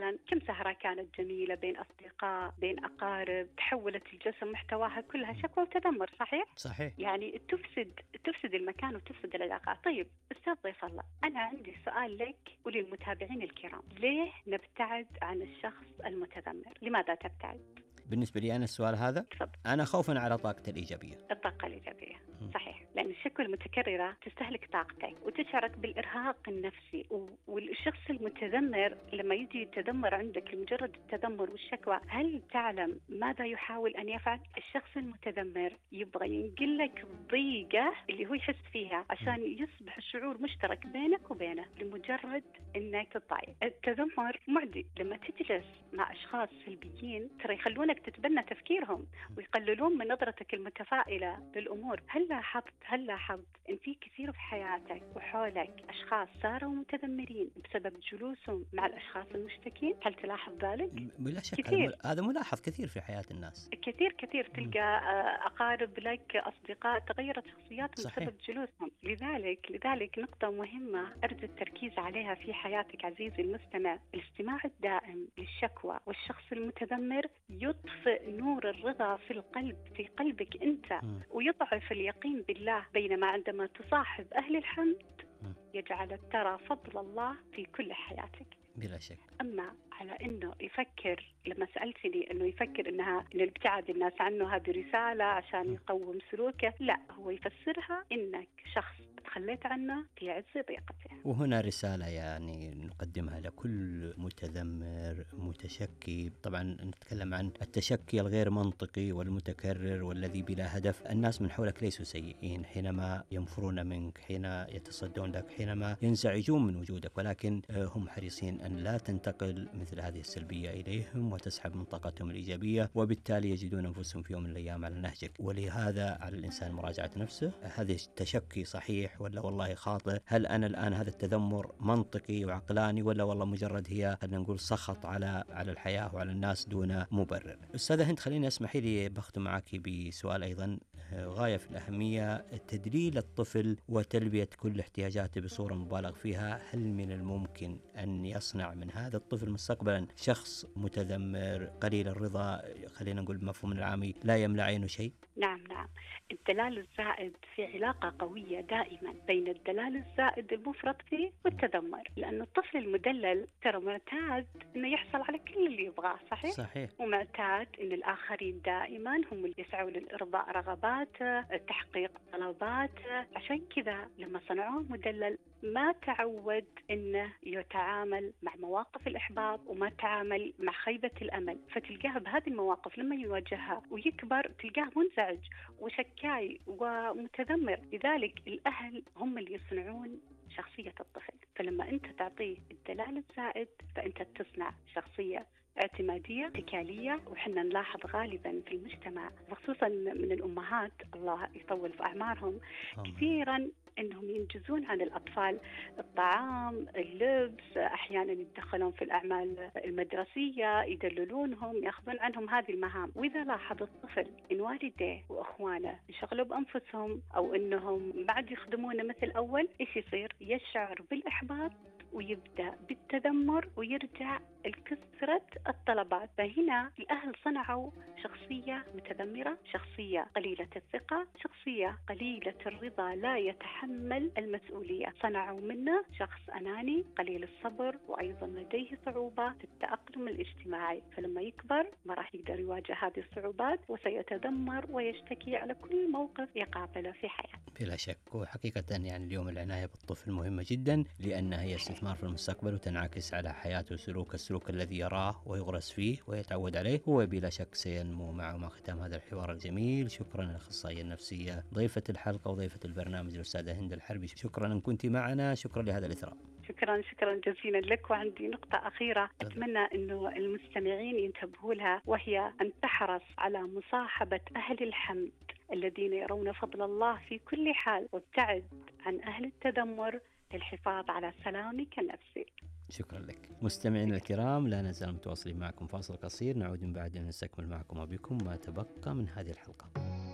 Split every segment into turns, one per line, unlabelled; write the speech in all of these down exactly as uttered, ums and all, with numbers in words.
مثلا كم سهرة كانت جميلة بين أصدقاء بين أقارب، تحولت الجلسة محتواها كلها شكوى وتذمر. صحيح؟
صحيح.
يعني تفسد تفسد المكان وتفسد العلاقات. طيب أستاذ ضيف الله، أنا عندي سؤال لك وللمتابعين الكرام، ليه نبتعد عن الشخص المتذمر؟ لماذا تبتعد؟
بالنسبة لي أنا السؤال هذا
تفضل.
أنا خوفا على طاقة الإيجابية.
الطاقة الإيجابية م. صحيح، لأن الشكوى المتكررة تستهلك طاقتك وتشعرك بالإرهاق النفسي، والشخص المتذمر لما يجي يتذمر عندك لمجرد التذمر والشكوى، هل تعلم ماذا يحاول أن يفعل؟ الشخص المتذمر يبغى ينقل لك الضيقة اللي هو يحس فيها عشان يصبح الشعور مشترك بينك وبينه لمجرد أنك تضايق. التذمر معدي. لما تجلس مع أشخاص سلبيين ترى يخلونك تتبنى تفكيرهم ويقللون من نظرتك المتفائلة للأمور. هل لاحظت هل لاحظت إن في كثير في حياتك وحولك أشخاص صاروا متذمرين بسبب جلوسهم مع الأشخاص المشتكين؟ هل تلاحظ ذلك؟
بلا شك
كثير.
هذا ملاحظ كثير في حياة الناس.
كثير كثير تلقى أقارب لك، أصدقاء تغيرت شخصياتهم بسبب جلوسهم. لذلك لذلك نقطة مهمة أرجو التركيز عليها في حياتك عزيزي المستمع. الاستماع الدائم للشكوى والشخص المتذمر يطفئ نور الرضا في القلب في قلبك أنت م. ويضعف اليقين بالله، بينما عندما تصاحب أهل الحمد م. يجعلك ترى فضل الله في كل حياتك
بلا شك.
أما على أنه يفكر، لما سألتني أنه يفكر أنها أن الابتعاد الناس عنه هذه رسالة عشان يقوم سلوكه، لا، هو يفسرها إنك شخص تخليت عنه في عز ضيقته.
وهنا رسالة يعني نقدمها لكل متذمر متشكي. طبعا نتكلم عن التشكي الغير منطقي والمتكرر والذي بلا هدف. الناس من حولك ليسوا سيئين حينما ينفرون منك، حين يتصدون لك، حينما ينزعجون من وجودك، ولكن هم حريصين أن لا تنتقل مثل هذه السلبية إليهم وتسحب من طاقتهم الإيجابية، وبالتالي يجدون أنفسهم في يوم من الأيام على نهجك. ولهذا على الإنسان مراجعة نفسه، هذا التشكي صحيح ولا والله خاطئ؟ هل أنا الآن هذا التذمر منطقي وعقلاني ولا والله مجرد هي خلينا نقول سخط على على الحياة وعلى الناس دون مبرر؟ أستاذة هند، خليني أسمحي لي بختم معك بسؤال أيضا غاية في الأهمية. تدليل الطفل وتلبية كل احتياجاته بصورة مبالغ فيها، هل من الممكن أن يصنع من هذا الطفل مستقبلا شخص متذمر قليل الرضا، خلينا نقول بمفهوم العامي لا يملأ عينه شيء؟
نعم نعم الدلال الزائد في علاقة قوية دائما بين الدلال الزائد المفرط فيه والتذمر، لأن الطفل المدلل ترى معتاد أنه يحصل على كل اللي يبغاه. صحيح؟
صحيح.
ومعتاد أن الآخرين دائما هم اللي يسعوا لإرضاء رغباته، تحقيق طلباته. عشان كذا لما صنعوه مدلل ما تعود أنه يتعامل مع مواقف الإحباط وما تعامل مع خيبة الأمل، فتلقاه بهذه المواقف لما يواجهها ويكبر تلقاه منزعج وشكاي ومتذمر. لذلك الأهل هم اللي يصنعون شخصية الطفل، فلما أنت تعطيه الدلال الزائد فأنت تصنع شخصية اعتمادية اتكالية. وحنا نلاحظ غالبا في المجتمع وخصوصا من الأمهات الله يطول في أعمارهم كثيرا أنهم ينجزون عن الأطفال الطعام، اللبس، أحيانا يتدخلون في الأعمال المدرسية، يدللونهم، يأخذون عنهم هذه المهام. وإذا لاحظ الطفل إن والديه وأخوانه يشغلوا بأنفسهم أو أنهم ما عاد يخدمونه مثل أول، إيش يصير؟ يشعر بالإحباط ويبدأ بالتذمر ويرجع لكثرة الطلبات. فهنا الأهل صنعوا شخصية متذمرة، شخصية قليلة الثقة، شخصية قليلة الرضا، لا يتحمل المسؤولية. صنعوا منه شخص أناني قليل الصبر، وأيضا لديه صعوبة في التأقلم الاجتماعي. فلما يكبر ما راح يقدر يواجه هذه الصعوبات وسيتذمر ويشتكي على كل موقف يقابله في حياته.
بلا شك. وحقيقة يعني اليوم العناية بالطفل مهمة جدا، لأنها هي استثمار في المستقبل وتنعكس على حياته وسلوك السلوك الذي يراه ويغرس فيه ويتعود عليه، هو بلا شك سينمو معه. مع ختام هذا الحوار الجميل، شكرا للأخصائية النفسية ضيفة الحلقة وضيفة البرنامج الأستاذة هند الحربي، شكرا أن كنت معنا، شكرا لهذا الإثراء.
شكرا شكرا جزيلا لك. وعندي نقطة أخيرة أتمنى أنه المستمعين ينتبهوا لها، وهي أن تحرص على مصاحبة أهل الحمد الذين يرون فضل الله في كل حال، وابتعد عن أهل التذمر للحفاظ على سلامك النفسي.
شكرا لك. مستمعين الكرام، لا نزال متواصلين معكم، فاصل قصير نعود من بعد نستكمل معكم وبكم ما تبقى من هذه الحلقة.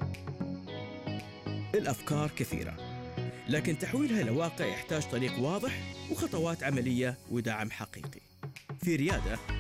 الأفكار كثيرة، لكن تحويلها لواقع يحتاج طريق واضح وخطوات عملية ودعم حقيقي. في ريادة